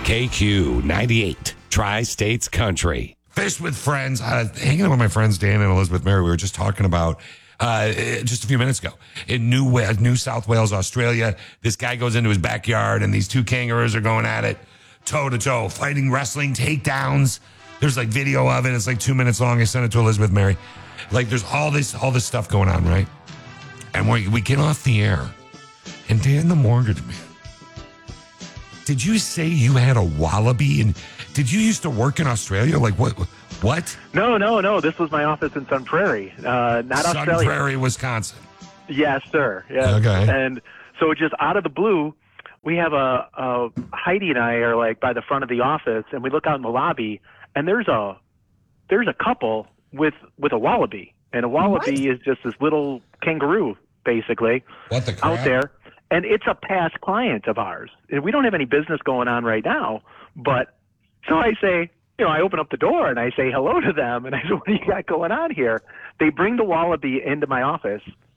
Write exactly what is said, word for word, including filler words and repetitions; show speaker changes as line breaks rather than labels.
K Q ninety-eight, Tri-States Country.
Fish with friends. Uh, hanging out with my friends Dan and Elizabeth Mary. We were just talking about uh, just a few minutes ago in New Wa- New South Wales, Australia. This guy goes into his backyard and these two kangaroos are going at it toe to toe, fighting, wrestling, takedowns. There's like video of it. It's like two minutes long. I sent it to Elizabeth Mary. Like there's all this all this stuff going on, right? And we we get off the air, and Dan the mortgage man. Did you say you had a wallaby? And did you used to work in Australia? Like what? What?
No, no, no. This was my office in Sun Prairie, uh, not
Sun
Australia.
Sun Prairie, Wisconsin.
Yes, sir. Yes.
Okay.
And so just out of the blue, we have a, a Heidi and I are like by the front of the office, and we look out in the lobby, and there's a there's a couple with with a wallaby, and a wallaby what? is just this little kangaroo, basically,
what the crap?
out there. And it's a past client of ours. And we don't have any business going on right now, but so I say, you know, I open up the door and I say hello to them, and I say, what do you got going on here? They bring the wallaby into my office,